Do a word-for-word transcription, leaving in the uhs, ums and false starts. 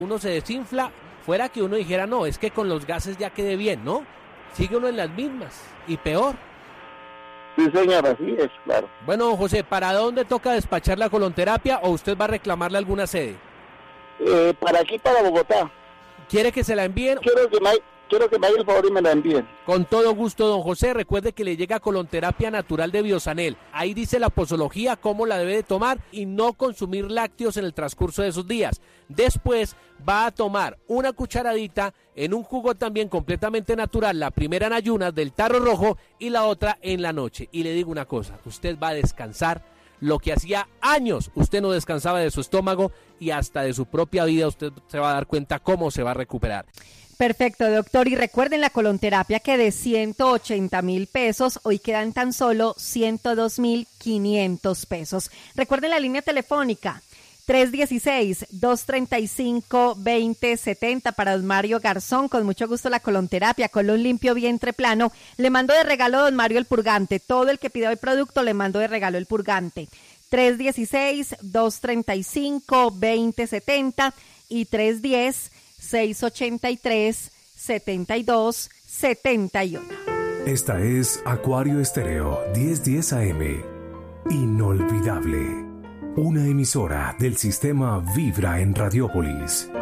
uno se desinfla, fuera que uno dijera, no, es que con los gases ya quedé bien, ¿no? Sigue uno en las mismas, y peor. Sí, señor, así es, claro. Bueno, don José, ¿para dónde toca despachar la colonterapia o usted va a reclamarle alguna sede? Eh, para aquí, para Bogotá. ¿Quiere que se la envíen? Quiero que me, quiero que me haga el favor y me la envíen. Con todo gusto, don José. Recuerde que le llega colonterapia natural de Biosanel. Ahí dice la posología, cómo la debe de tomar y no consumir lácteos en el transcurso de esos días. Después va a tomar una cucharadita en un jugo también completamente natural, la primera en ayunas del tarro rojo y la otra en la noche. Y le digo una cosa, usted va a descansar lo que hacía años usted no descansaba de su estómago y hasta de su propia vida. Usted se va a dar cuenta cómo se va a recuperar. Perfecto, doctor. Y recuerden la colonterapia que de ciento ochenta mil pesos, hoy quedan tan solo ciento dos mil quinientos pesos. Recuerden la línea telefónica tres uno seis, dos tres cinco, dos cero siete cero para don Mario Garzón. Con mucho gusto la colonterapia, colon limpio, vientre plano. Le mando de regalo a don Mario el purgante. Todo el que pida el producto le mando de regalo el purgante. tres uno seis, dos tres cinco, dos cero siete cero y tres uno cero, seis ocho tres, siete dos siete uno. Esta es Acuario Estéreo diez diez A M. Inolvidable. Una emisora del sistema Vibra en Radiópolis.